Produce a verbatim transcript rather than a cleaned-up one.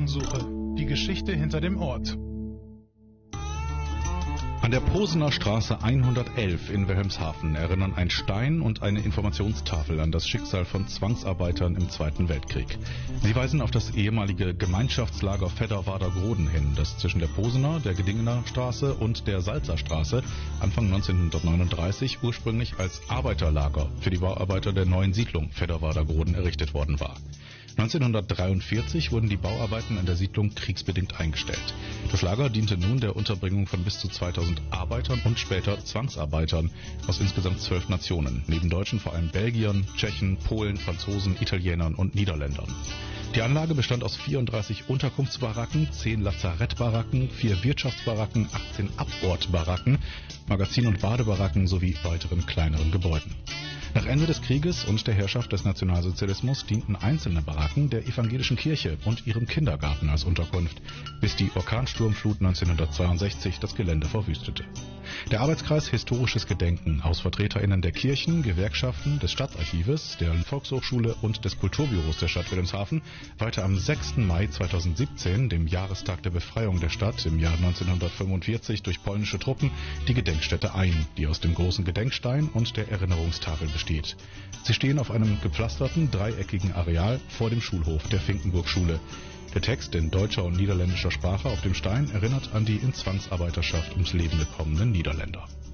Spurensuche. Die Geschichte hinter dem Ort. An der Posener Straße hundertelf in Wilhelmshaven erinnern ein Stein und eine Informationstafel an das Schicksal von Zwangsarbeitern im Zweiten Weltkrieg. Sie weisen auf das ehemalige Gemeinschaftslager Fedderwader-Groden hin, das zwischen der Posener, der Gedingener Straße und der Salzer Straße Anfang neunzehnhundertneununddreißig ursprünglich als Arbeiterlager für die Bauarbeiter der neuen Siedlung Fedderwader-Groden errichtet worden war. neunzehnhundertdreiundvierzig wurden die Bauarbeiten an der Siedlung kriegsbedingt eingestellt. Das Lager diente nun der Unterbringung von bis zu zweitausend Arbeitern und später Zwangsarbeitern aus insgesamt zwölf Nationen, neben Deutschen vor allem Belgiern, Tschechen, Polen, Franzosen, Italienern und Niederländern. Die Anlage bestand aus vierunddreißig Unterkunftsbaracken, zehn Lazarettbaracken, vier Wirtschaftsbaracken, achtzehn Abortbaracken, Magazin- und Badebaracken sowie weiteren kleineren Gebäuden. Nach Ende des Krieges und der Herrschaft des Nationalsozialismus dienten einzelne Baracken der evangelischen Kirche und ihrem Kindergarten als Unterkunft, bis die Orkansturmflut neunzehnhundertzweiundsechzig das Gelände verwüstete. Der Arbeitskreis Historisches Gedenken aus VertreterInnen der Kirchen, Gewerkschaften, des Stadtarchives, der Volkshochschule und des Kulturbüros der Stadt Wilhelmshaven weihte am sechsten Mai zweitausendsiebzehn, dem Jahrestag der Befreiung der Stadt im Jahr neunzehnhundertfünfundvierzig durch polnische Truppen, die Gedenkstätte ein, die aus dem großen Gedenkstein und der Erinnerungstafel besteht. Sie stehen auf einem gepflasterten, dreieckigen Areal vor dem Schulhof der Finkenburg-Schule. Der Text in deutscher und niederländischer Sprache auf dem Stein erinnert an die in Zwangsarbeiterschaft ums Leben gekommenen Niederländer.